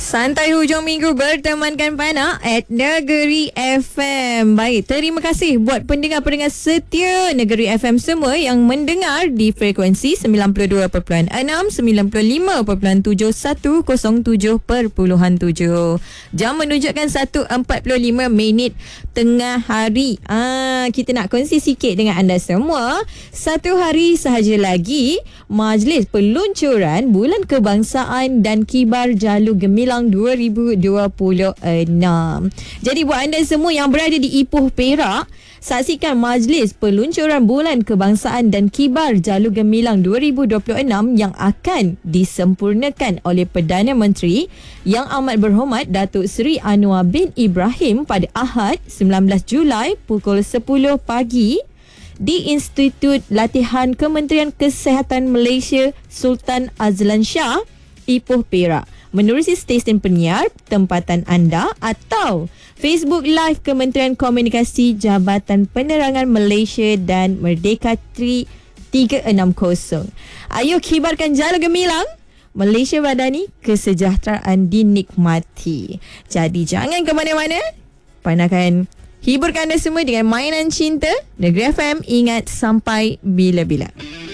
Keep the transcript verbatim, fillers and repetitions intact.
Santai hujung minggu bertemankan Pana at Negeri F M. Baik, terima kasih buat pendengar-pendengar setia Negeri F M semua yang mendengar di frekuensi sembilan puluh dua perpuluhan enam, sembilan puluh lima perpuluhan tujuh, seratus tujuh perpuluhan tujuh. Jam menunjukkan satu empat puluh lima minit tengah hari. Ah, kita nak kongsi sikit dengan anda semua. Satu hari sahaja lagi, Majlis Peluncuran Bulan Kebangsaan dan Kibar Jalur Gemilang dua ribu dua puluh enam. Jadi buat anda semua yang berada di Ipoh, Perak, saksikan Majlis Peluncuran Bulan Kebangsaan dan Kibar Jalur Gemilang dua ribu dua puluh enam yang akan disempurnakan oleh Perdana Menteri Yang Amat Berhormat Datuk Seri Anwar bin Ibrahim pada Ahad sembilan belas Julai pukul sepuluh pagi di Institut Latihan Kementerian Kesihatan Malaysia Sultan Azlan Shah, Ipoh, Perak. Menerusi stesen penyiar tempatan anda atau Facebook Live Kementerian Komunikasi Jabatan Penerangan Malaysia dan Merdeka tiga enam kosong. Ayo kibarkan jalur gemilang Malaysia Madani, kesejahteraan dinikmati. Jadi jangan ke mana-mana. Pan akan hiburkan anda semua dengan mainan cinta. Negeri F M, ingat sampai bila-bila.